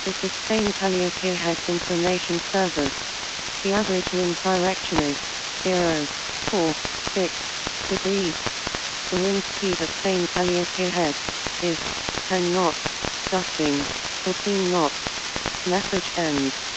This is Spain Calliope has information service. The average wind direction is 0.46 degrees. The wind speed at Spain Calliope Head is 10 knots, gusting 14 knots. Message ends.